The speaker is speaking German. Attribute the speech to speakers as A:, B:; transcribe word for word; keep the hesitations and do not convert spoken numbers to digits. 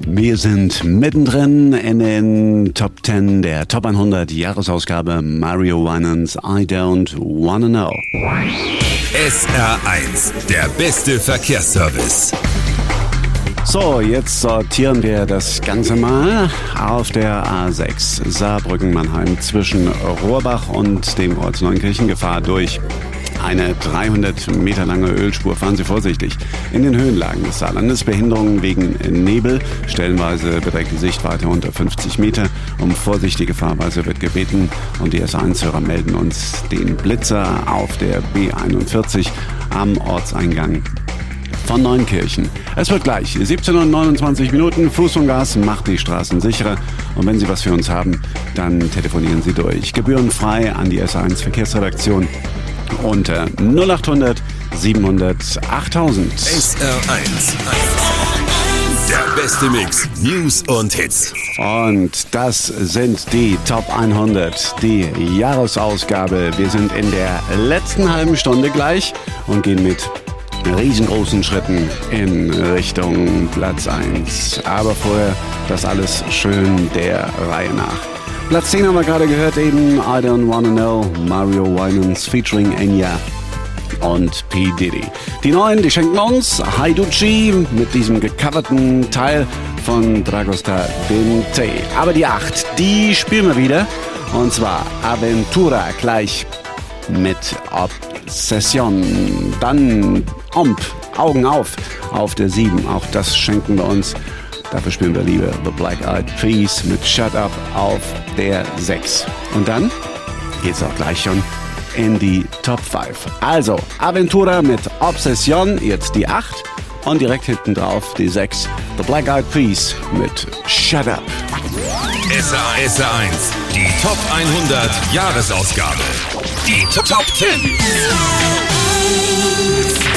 A: Wir sind mittendrin in den Top zehn der Top hundert Jahresausgabe Mario Winans I Don't Wanna Know.
B: S R eins, der beste Verkehrsservice.
A: So, jetzt sortieren wir das Ganze mal auf der A sechs Saarbrücken-Mannheim zwischen Rohrbach und dem Kreuz Neunkirchen. Gefahr durch eine dreihundert Meter lange Ölspur. Fahren Sie vorsichtig. In den Höhenlagen des Saarlandes Behinderungen wegen Nebel. Stellenweise beträgt die Sichtweite unter fünfzig Meter. Um vorsichtige Fahrweise wird gebeten. Und die S eins-Hörer melden uns den Blitzer auf der B einundvierzig am Ortseingang von Neunkirchen. Es wird gleich siebzehn Uhr neunundzwanzig Minuten. Fuß und Gas macht die Straßen sicherer. Und wenn Sie was für uns haben, dann telefonieren Sie durch. Gebührenfrei an die S eins Verkehrsredaktion unter null achthundert siebenhundert achttausend.
B: S R eins. Der beste Mix. News und Hits.
A: Und das sind die Top hundert, die Jahresausgabe. Wir sind in der letzten halben Stunde gleich und gehen mit riesengroßen Schritten in Richtung Platz eins. Aber vorher das alles schön der Reihe nach. Platz zehn haben wir gerade gehört, eben I Don't Wanna Know, Mario Winans featuring Enya und P. Diddy. Die neuen, die schenken uns Haiducci mit diesem gecoverten Teil von Dragosta Dente. Aber die acht, die spielen wir wieder. Und zwar Aventura gleich mit Obsession. Dann Omp, Augen auf, auf der sieben. Auch das schenken wir uns. Dafür spielen wir lieber The Black Eyed Peas mit Shut Up auf der sechs. Und dann geht's auch gleich schon in die Top fünf. Also, Aventura mit Obsession, jetzt die acht. Und direkt hinten drauf die sechs. The Black Eyed Peas mit Shut Up.
B: S R eins, die Top hundert Jahresausgabe. Die Top zehn.